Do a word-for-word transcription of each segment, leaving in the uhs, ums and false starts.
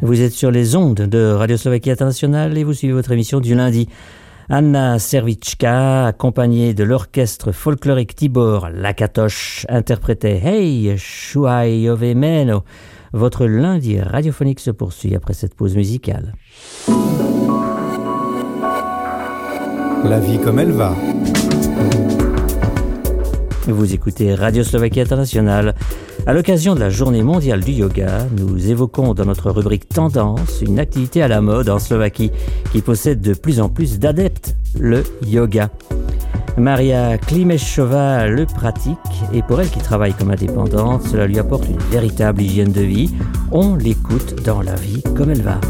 Vous êtes sur les ondes de Radio Slovaquie Internationale et vous suivez votre émission du lundi. Anna Servička, accompagnée de l'orchestre folklorique Tibor Lakatoš, interprétait Hey, Shuai Ove Meno. Votre lundi radiophonique se poursuit après cette pause musicale. La vie comme elle va. Vous écoutez Radio Slovaquie Internationale. À l'occasion de la Journée mondiale du yoga, nous évoquons dans notre rubrique Tendance une activité à la mode en Slovaquie qui possède de plus en plus d'adeptes, le yoga. Maria Klimešová le pratique et pour elle qui travaille comme indépendante, cela lui apporte une véritable hygiène de vie. On l'écoute dans La vie comme elle va.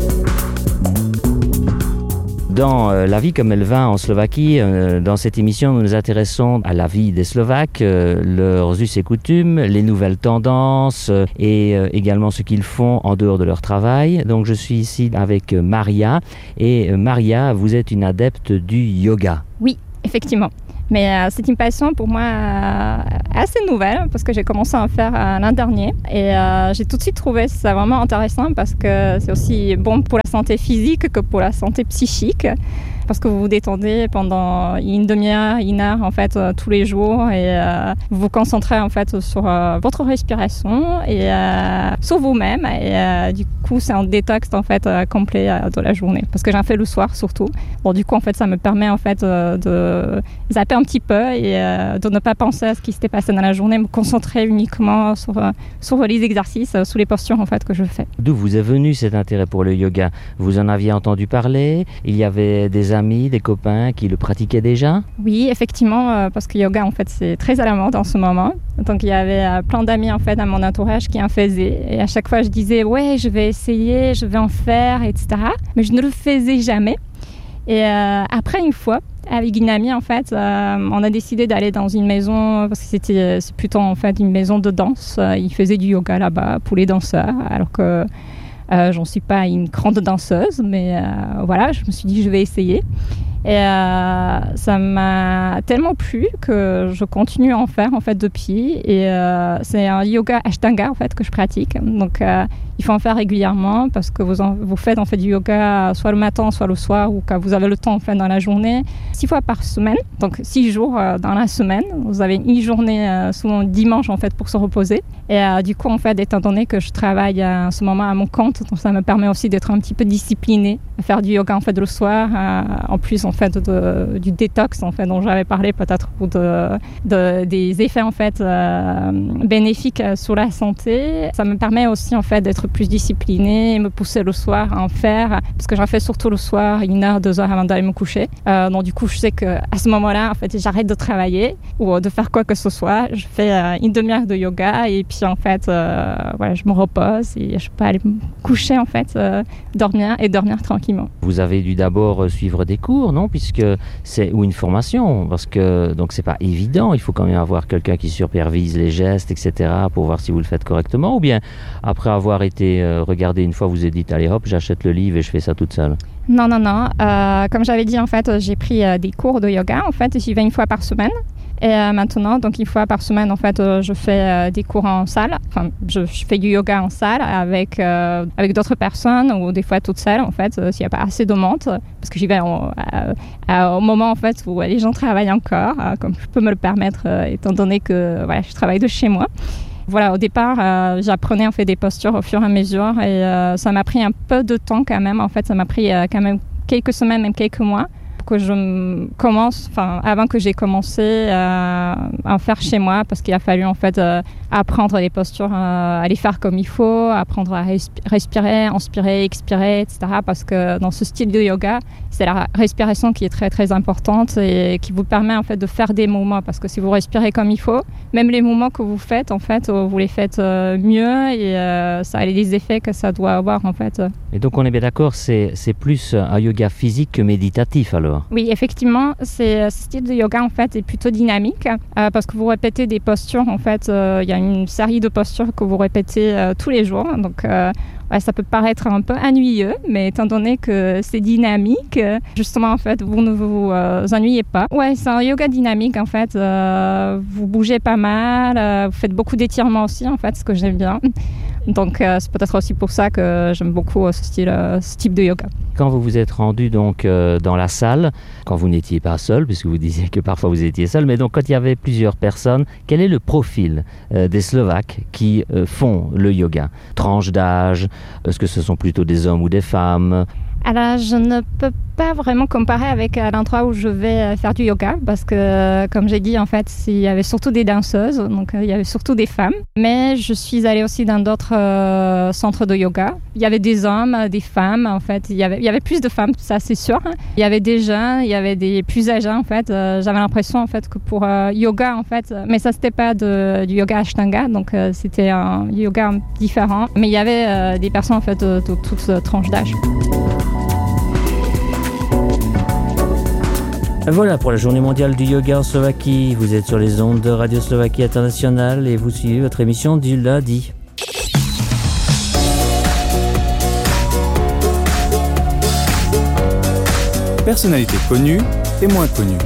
Dans euh, La vie comme elle va en Slovaquie, euh, dans cette émission, nous nous intéressons à la vie des Slovaques, euh, leurs us et coutumes, les nouvelles tendances euh, et euh, également ce qu'ils font en dehors de leur travail. Donc je suis ici avec euh, Maria et euh, Maria, vous êtes une adepte du yoga. Oui, effectivement. Mais euh, c'est une passion pour moi euh, assez nouvelle parce que j'ai commencé à en faire euh, l'an dernier et euh, j'ai tout de suite trouvé ça vraiment intéressant parce que c'est aussi bon pour la santé physique que pour la santé psychique parce que vous vous détendez pendant une demi-heure, une heure en fait euh, tous les jours et euh, vous vous concentrez en fait sur euh, votre respiration et euh, sur vous-même et euh, du coup c'est un détox en fait euh, complet euh, de la journée parce que j'en fais le soir surtout. Bon du coup en fait ça me permet en fait euh, de zapper un petit peu et euh, de ne pas penser à ce qui s'était passé dans la journée, me concentrer uniquement sur, euh, sur les exercices, euh, sur les postures en fait que je fais. D'où vous est venu cet intérêt pour le yoga? Vous en aviez entendu parler? Il y avait des amis, des copains qui le pratiquaient déjà? Oui, effectivement, euh, parce que yoga en fait c'est très à la mode en ce moment. Donc il y avait euh, plein d'amis en fait dans mon entourage qui en faisaient et à chaque fois je disais ouais je vais essayer, je vais en faire, et cetera. Mais je ne le faisais jamais. Et euh, après une fois, avec une amie en fait, euh, on a décidé d'aller dans une maison parce que c'était c'est plutôt en fait une maison de danse. Ils faisaient du yoga là-bas pour les danseurs, alors que euh, j'en suis pas une grande danseuse, mais euh, voilà, je me suis dit je vais essayer. Et euh, ça m'a tellement plu que je continue à en faire en fait depuis. Et euh, c'est un yoga Ashtanga en fait que je pratique. Donc euh, il faut en faire régulièrement parce que vous, en, vous faites en fait du yoga soit le matin, soit le soir ou quand vous avez le temps en fait dans la journée, six fois par semaine. Donc six jours euh, dans la semaine. Vous avez une journée euh, souvent dimanche en fait pour se reposer. Et euh, du coup en fait étant donné que je travaille à ce moment à mon compte, donc ça me permet aussi d'être un petit peu disciplinée, à faire du yoga en fait le soir. Euh, en plus en fait de, du détox en fait dont j'avais parlé peut-être ou de, de des effets en fait euh, bénéfiques sur la santé. Ça me permet aussi en fait d'être plus disciplinée et me pousser le soir à en faire parce que j'en fais surtout le soir une heure deux heures avant d'aller me coucher. Euh, donc du coup je sais que à ce moment-là en fait j'arrête de travailler ou de faire quoi que ce soit. Je fais euh, une demi-heure de yoga et puis en fait euh, voilà je me repose et je peux aller me coucher en fait euh, dormir et dormir tranquillement. Vous avez dû d'abord suivre des cours, non? Puisque c'est ou une formation, parce que donc c'est pas évident. Il faut quand même avoir quelqu'un qui supervise les gestes, et cetera, pour voir si vous le faites correctement. Ou bien après avoir été euh, regardé une fois, vous vous êtes dit allez hop, j'achète le livre et je fais ça toute seule. Non non non. Euh, comme j'avais dit en fait, j'ai pris euh, des cours de yoga. En fait, j'y vais une fois par semaine. Et euh, maintenant, donc une fois par semaine, en fait, euh, je fais euh, des cours en salle. Enfin, je, je fais du yoga en salle avec euh, avec d'autres personnes ou des fois toute seule, en fait, euh, s'il n'y a pas assez de monde, parce que j'y vais en, à, à, au moment en fait où les gens travaillent encore, euh, comme je peux me le permettre, euh, étant donné que voilà, je travaille de chez moi. Voilà, au départ, euh, j'apprenais en fait des postures au fur et à mesure et euh, ça m'a pris un peu de temps quand même. En fait, ça m'a pris euh, quand même quelques semaines, même quelques mois. Que je commence, enfin avant que j'ai commencé euh, à en faire chez moi, parce qu'il a fallu en fait euh, apprendre les postures, euh, à les faire comme il faut, apprendre à respi- respirer, inspirer, expirer, et cetera. Parce que dans ce style de yoga, c'est la respiration qui est très très importante et qui vous permet en fait de faire des mouvements. Parce que si vous respirez comme il faut, même les mouvements que vous faites, en fait, vous les faites euh, mieux et euh, ça a les effets que ça doit avoir en fait. Et donc on est bien d'accord, c'est c'est plus un yoga physique que méditatif alors. Oui, effectivement, c'est, ce style de yoga en fait est plutôt dynamique euh, parce que vous répétez des postures. En fait, euh, il y a une série de postures que vous répétez euh, tous les jours. Donc, euh, ouais, ça peut paraître un peu ennuyeux, mais étant donné que c'est dynamique, justement en fait, vous ne vous euh, ennuyez pas. Ouais, c'est un yoga dynamique en fait. Euh, vous bougez pas mal, euh, vous faites beaucoup d'étirements aussi en fait, ce que j'aime bien. Donc euh, c'est peut-être aussi pour ça que j'aime beaucoup ce, style, ce type de yoga. Quand vous vous êtes rendu donc euh, dans la salle, quand vous n'étiez pas seul, puisque vous disiez que parfois vous étiez seul, mais donc quand il y avait plusieurs personnes, quel est le profil euh, des Slovaques qui euh, font le yoga? Tranche d'âge, est-ce que ce sont plutôt des hommes ou des femmes? Alors, je ne peux pas vraiment comparer avec l'endroit où je vais faire du yoga parce que, comme j'ai dit, en fait, il y avait surtout des danseuses, donc il y avait surtout des femmes. Mais je suis allée aussi dans d'autres euh, centres de yoga. Il y avait des hommes, des femmes, en fait. Il y avait, il y avait plus de femmes, ça c'est sûr. Il y avait des jeunes, il y avait des plus âgés, en fait. Euh, j'avais l'impression, en fait, que pour euh, yoga, en fait, mais ça c'était pas de, du yoga Ashtanga, donc euh, c'était un yoga différent. Mais il y avait euh, des personnes, en fait, de, de toutes tranches d'âge. Voilà pour la journée mondiale du yoga en Slovaquie. Vous êtes sur les ondes de Radio Slovaquie Internationale et vous suivez votre émission du lundi. Personnalités connues et moins connues.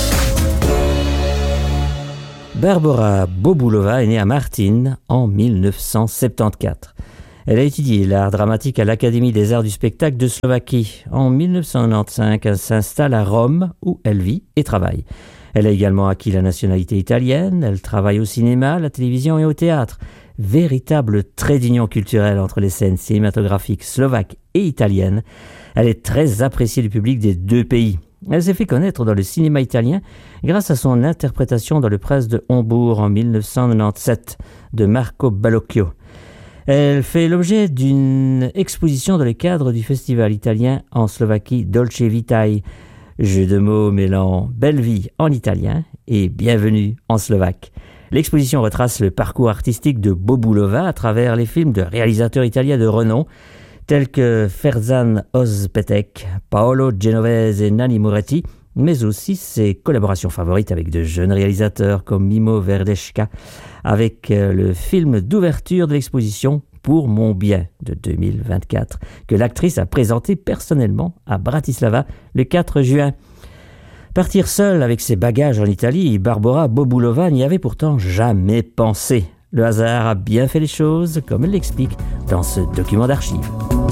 Barbora Bobulova est née à Martin en dix-neuf cent soixante-quatorze. Elle a étudié l'art dramatique à l'Académie des arts du spectacle de Slovaquie. En dix-neuf cent quatre-vingt-quinze, elle s'installe à Rome où elle vit et travaille. Elle a également acquis la nationalité italienne. Elle travaille au cinéma, à la télévision et au théâtre. Véritable trait d'union culturelle entre les scènes cinématographiques slovaques et italiennes. Elle est très appréciée du public des deux pays. Elle s'est fait connaître dans le cinéma italien grâce à son interprétation dans le Prince de Hombourg en dix-neuf cent quatre-vingt-dix-sept de Marco Bellocchio. Elle fait l'objet d'une exposition dans le cadre du festival italien en Slovaquie Dolce Vitae. Jeu de mots mêlant belle vie en italien et bienvenue en slovaque. L'exposition retrace le parcours artistique de Bobulova à travers les films de réalisateurs italiens de renom tels que Ferzan Ozpetek, Paolo Genovese et Nanni Moretti, mais aussi ses collaborations favorites avec de jeunes réalisateurs comme Mimo Verdeshka, avec le film d'ouverture de l'exposition Pour mon bien de deux mille vingt-quatre, que l'actrice a présenté personnellement à Bratislava le quatre juin. Partir seule avec ses bagages en Italie, Barbora Bobulova n'y avait pourtant jamais pensé. Le hasard a bien fait les choses, comme elle l'explique dans ce document d'archives.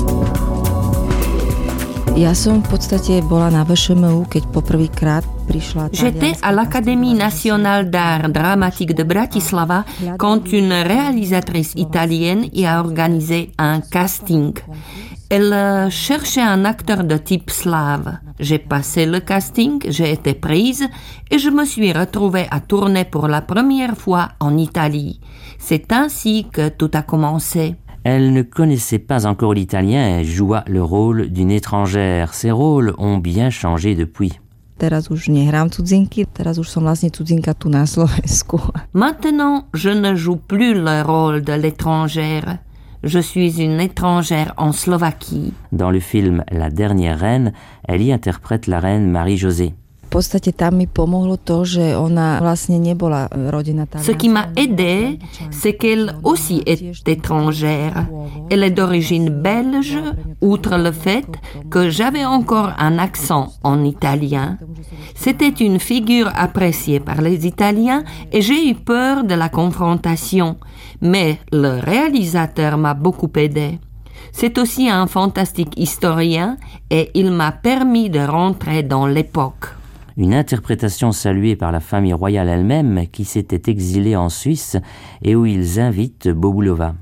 J'étais à l'Académie nationale d'art dramatique de Bratislava quand une réalisatrice italienne y a organisé un casting. Elle cherchait un acteur de type slave. J'ai passé le casting, j'ai été prise et je me suis retrouvée à tourner pour la première fois en Italie. C'est ainsi que tout a commencé. Elle ne connaissait pas encore l'italien et joua le rôle d'une étrangère. Ses rôles ont bien changé depuis. Maintenant, je ne joue plus le rôle de l'étrangère. Je suis une étrangère en Slovaquie. Dans le film La dernière reine, elle y interprète la reine Marie-Josée. Ce qui m'a aidée, c'est qu'elle aussi est étrangère. Elle est d'origine belge, outre le fait que j'avais encore un accent en italien. C'était une figure appréciée par les Italiens et j'ai eu peur de la confrontation. Mais le réalisateur m'a beaucoup aidée. C'est aussi un fantastique historien et il m'a permis de rentrer dans l'époque. Une interprétation saluée par la famille royale elle-même qui s'était exilée en Suisse et où ils invitent Bobulova.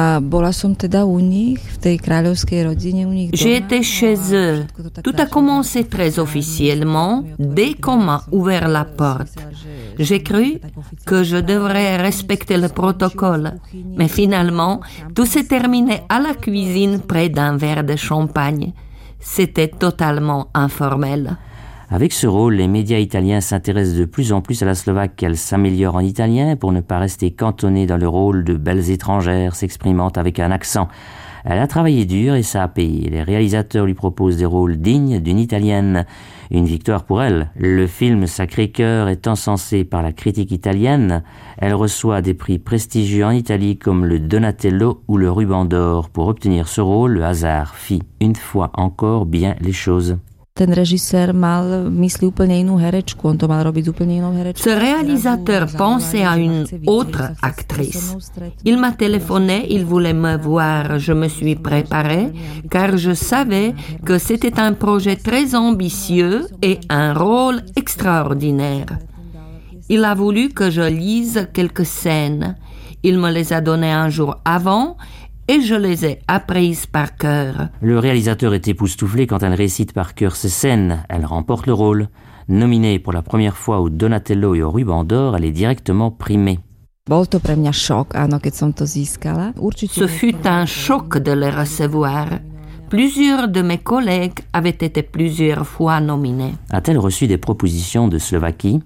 J'ai été chez eux. Tout a commencé très officiellement dès qu'on m'a ouvert la porte. J'ai cru que je devrais respecter le protocole, mais finalement, tout s'est terminé à la cuisine près d'un verre de champagne. C'était totalement informel. Avec ce rôle, les médias italiens s'intéressent de plus en plus à la Slovaque. Elle s'améliore en italien pour ne pas rester cantonnée dans le rôle de belles étrangères s'exprimant avec un accent. Elle a travaillé dur et ça a payé. Les réalisateurs lui proposent des rôles dignes d'une italienne. Une victoire pour elle. Le film Sacré-Cœur est encensé par la critique italienne. Elle reçoit des prix prestigieux en Italie comme le Donatello ou le Ruban d'Or. Pour obtenir ce rôle, le hasard fit une fois encore bien les choses. Ce réalisateur pensait à une autre actrice. Il m'a téléphoné, il voulait me voir. Je me suis préparée car je savais que c'était un projet très ambitieux et un rôle extraordinaire. Il a voulu que je lise quelques scènes. Il me les a données un jour avant et je les ai apprises par cœur. Le réalisateur est époustouflé quand elle récite par cœur ces scènes. Elle remporte le rôle. Nominée pour la première fois au Donatello et au Ruban d'Or, elle est directement primée. Ce fut un choc de les recevoir. Plusieurs de mes collègues avaient été plusieurs fois nominés. A-t-elle reçu des propositions de Slovaquie?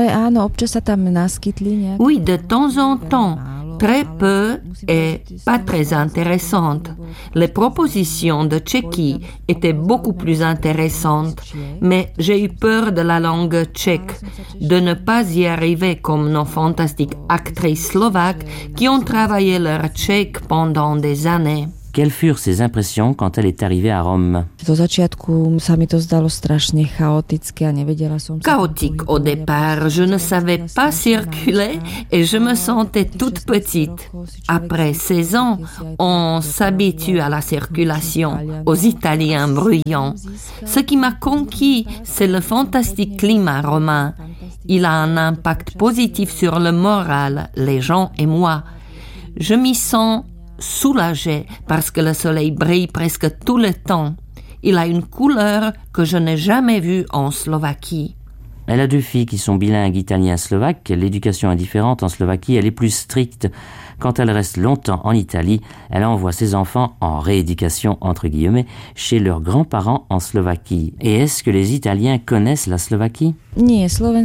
Oui, de temps en temps. Très peu et pas très intéressantes. Les propositions de Tchéquie étaient beaucoup plus intéressantes, mais j'ai eu peur de la langue tchèque, de ne pas y arriver comme nos fantastiques actrices slovaques qui ont travaillé leur tchèque pendant des années. Quelles furent ses impressions quand elle est arrivée à Rome? Chaotique au départ, je ne savais pas circuler et je me sentais toute petite. Après seize ans, on s'habitue à la circulation, aux Italiens bruyants. Ce qui m'a conquis, c'est le fantastique climat romain. Il a un impact positif sur le moral, les gens et moi. Je m'y sens soulagée parce que le soleil brille presque tout le temps. Il a une couleur que je n'ai jamais vue en Slovaquie. Elle a deux filles qui sont bilingues italien-slovaque. L'éducation est différente en Slovaquie, elle est plus stricte. Quand elle reste longtemps en Italie, elle envoie ses enfants en rééducation, entre guillemets, chez leurs grands-parents en Slovaquie. Et est-ce que les Italiens connaissent la Slovaquie? Non,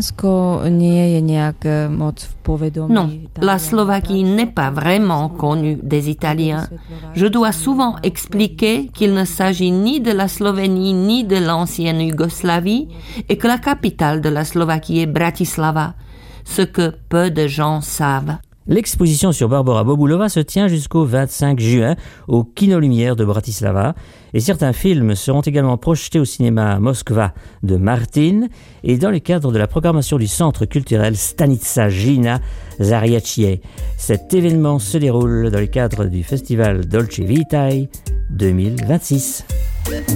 la Slovaquie n'est pas vraiment connue des Italiens. Je dois souvent expliquer qu'il ne s'agit ni de la Slovénie ni de l'ancienne Yougoslavie et que la capitale de la Slovaquie est Bratislava, ce que peu de gens savent. L'exposition sur Barbora Bobulova se tient jusqu'au vingt-cinq juin au Kino Lumière de Bratislava et certains films seront également projetés au cinéma Moskva de Martin et dans le cadre de la programmation du centre culturel Stanica Gina Zariacie. Cet événement se déroule dans le cadre du festival Dolce Vitae deux mille vingt-six.